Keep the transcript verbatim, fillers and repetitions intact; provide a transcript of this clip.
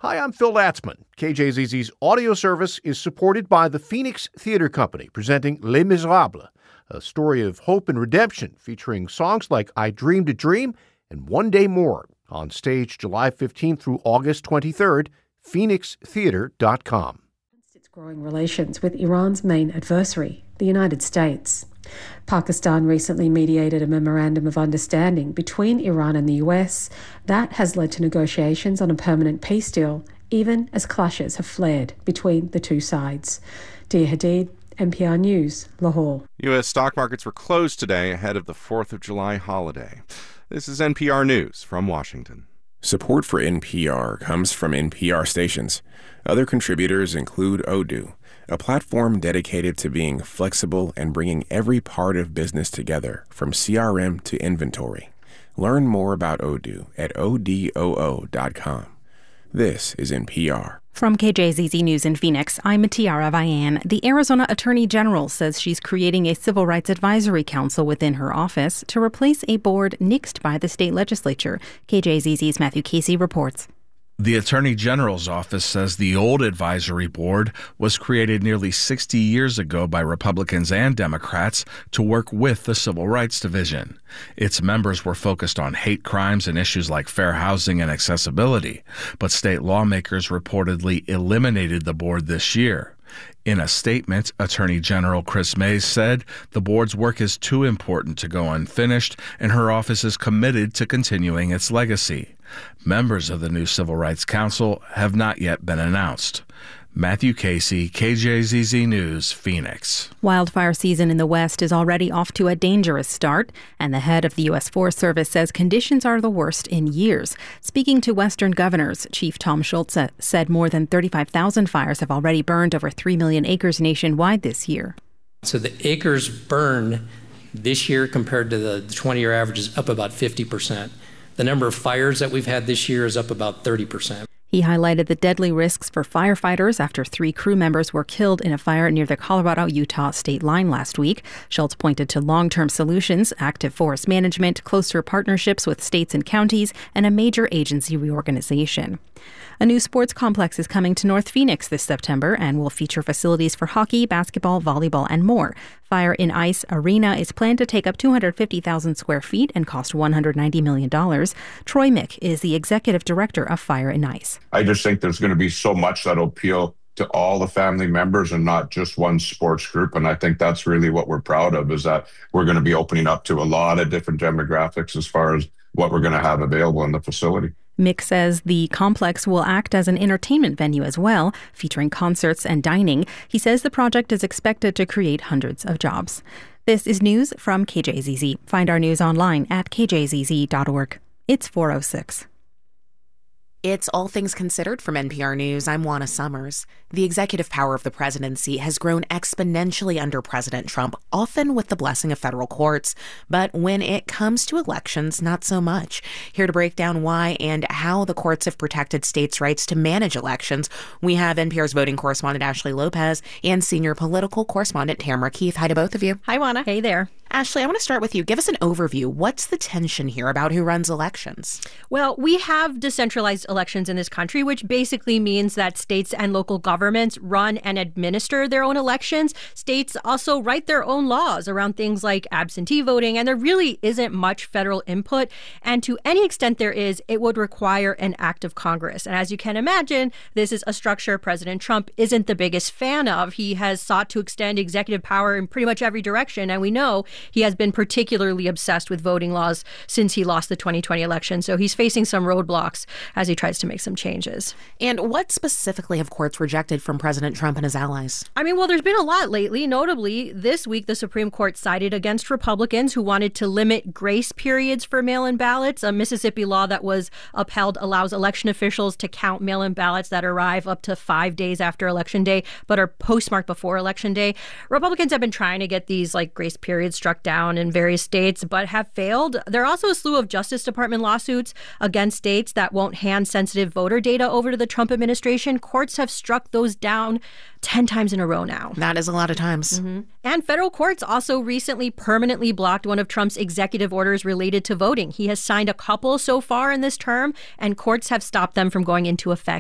Hi, I'm Phil Latzman. K J Z Z's audio service is supported by the Phoenix Theater Company, presenting Les Miserables, a story of hope and redemption featuring songs like I Dreamed a Dream and One Day More, on stage July fifteenth through August twenty-third, phoenix theater dot com. Its growing relations with Iran's main adversary, the United States. Pakistan recently mediated a memorandum of understanding between Iran and the U S that has led to negotiations on a permanent peace deal, even as clashes have flared between the two sides. Dia Hadid, N P R News, Lahore. U S stock markets were closed today ahead of the fourth of July holiday. This is N P R News from Washington. Support for N P R comes from N P R stations. Other contributors include Odoo, a platform dedicated to being flexible and bringing every part of business together, from C R M to inventory. Learn more about Odoo at odoo dot com. This is N P R. From K J Z Z News in Phoenix, I'm Tiara Vian. The Arizona Attorney General says she's creating a Civil Rights Advisory Council within her office to replace a board nixed by the state legislature. K J Z Z's Matthew Casey reports. The Attorney General's office says the old advisory board was created nearly sixty years ago by Republicans and Democrats to work with the Civil Rights Division. Its members were focused on hate crimes and issues like fair housing and accessibility, but state lawmakers reportedly eliminated the board this year. In a statement, Attorney General Chris Mays said the board's work is too important to go unfinished, and her office is committed to continuing its legacy. Members of the new Civil Rights Council have not yet been announced. Matthew Casey, K J Z Z News, Phoenix. Wildfire season in the West is already off to a dangerous start, and the head of the U S Forest Service says conditions are the worst in years. Speaking to Western governors, Chief Tom Schultz said more than thirty-five thousand fires have already burned over three million acres nationwide this year. So the acres burned this year compared to the twenty-year average is up about fifty percent. The number of fires that we've had this year is up about thirty percent. He highlighted the deadly risks for firefighters after three crew members were killed in a fire near the Colorado-Utah state line last week. Schultz pointed to long-term solutions, active forest management, closer partnerships with states and counties, and a major agency reorganization. A new sports complex is coming to North Phoenix this September and will feature facilities for hockey, basketball, volleyball, and more. Fire in Ice Arena is planned to take up two hundred fifty thousand square feet and cost one hundred ninety million dollars. Troy Mick is the executive director of Fire in Ice. I just think there's going to be so much that'll appeal to all the family members and not just one sports group. And I think that's really what we're proud of, is that we're going to be opening up to a lot of different demographics as far as what we're going to have available in the facility. Mick says the complex will act as an entertainment venue as well, featuring concerts and dining. He says the project is expected to create hundreds of jobs. This is news from K J Z Z. Find our news online at k j z z dot org. It's four oh six. It's All Things Considered from N P R News. I'm Juana Summers. The executive power of the presidency has grown exponentially under President Trump, often with the blessing of federal courts. But when it comes to elections, not so much. Here to break down why and how the courts have protected states' rights to manage elections, we have N P R's voting correspondent Ashley Lopez and senior political correspondent Tamara Keith. Hi to both of you. Hi, Juana. Hey there. Ashley, I want to start with you. Give us an overview. What's the tension here about who runs elections? Well, we have decentralized elections in this country, which basically means that states and local governments run and administer their own elections. States also write their own laws around things like absentee voting, and there really isn't much federal input. And to any extent there is, it would require an act of Congress. And as you can imagine, this is a structure President Trump isn't the biggest fan of. He has sought to extend executive power in pretty much every direction, and we know he has been particularly obsessed with voting laws since he lost the twenty twenty election. So he's facing some roadblocks as he tries to make some changes. And what specifically have courts rejected from President Trump and his allies? I mean, well, there's been a lot lately. Notably, this week, the Supreme Court sided against Republicans who wanted to limit grace periods for mail-in ballots. A Mississippi law that was upheld allows election officials to count mail-in ballots that arrive up to five days after Election Day, but are postmarked before Election Day. Republicans have been trying to get these like grace periods struck down in various states, but have failed. There are also a slew of Justice Department lawsuits against states that won't hand sensitive voter data over to the Trump administration. Courts have struck those down ten times in a row now. That is a lot of times. Mm-hmm. And federal courts also recently permanently blocked one of Trump's executive orders related to voting. He has signed a couple so far in this term, and courts have stopped them from going into effect